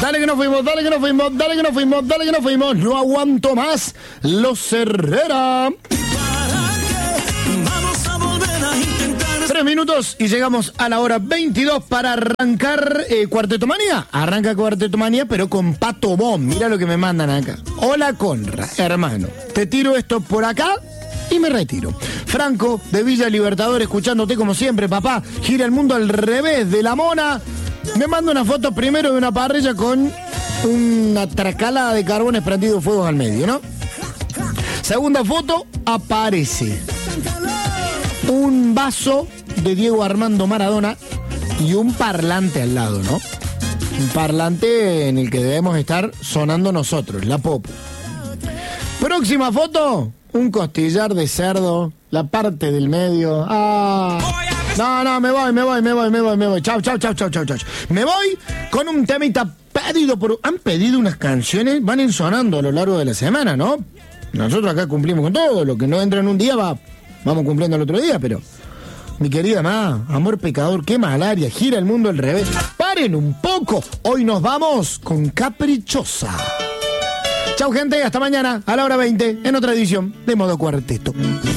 Dale que nos fuimos, dale que nos fuimos, dale que nos fuimos, dale que nos fuimos. No aguanto más. Los Herrera. 3 minutos y llegamos a la hora 22 para arrancar Cuarteto Manía. Arranca Cuarteto Manía, pero con Pato Bomb. Mira lo que me mandan acá. Hola, Conra, hermano. Te tiro esto por acá y me retiro. Franco, de Villa Libertador, escuchándote como siempre, papá. Gira el mundo al revés de la mona. Me manda una foto primero de una parrilla con una tracalada de carbones prendido fuegos al medio, ¿no? Segunda foto, aparece un vaso de Diego Armando Maradona y un parlante al lado, ¿no? Un parlante en el que debemos estar sonando nosotros, la pop. Próxima foto, un costillar de cerdo, la parte del medio. No, me voy. Chau. Me voy con un temita pedido por... Han pedido unas canciones, van a ir sonando a lo largo de la semana, ¿no? Nosotros acá cumplimos con todo, lo que no entra en un día vamos cumpliendo el otro día, pero... Mi querida ma, amor pecador, qué malaria, gira el mundo al revés. Paren un poco, hoy nos vamos con Caprichosa. Chau gente, hasta mañana a la hora 20 en otra edición de Modo Cuarteto.